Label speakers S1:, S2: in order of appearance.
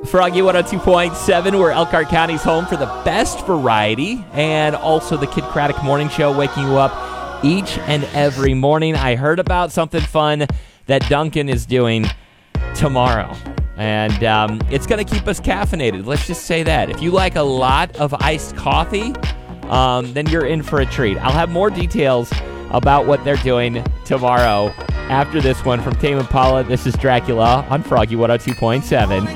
S1: Froggy 102.7, where Elkhart County's home for the best variety, and also the Kid Craddock Morning Show, waking you up each and every morning. I heard about something fun that Dunkin' is doing tomorrow, and it's going to keep us caffeinated. Let's just say that. If you like a lot of iced coffee, then you're in for a treat. I'll have more details about what they're doing tomorrow after this one from Tame Impala. This is Dracula on Froggy 102.7.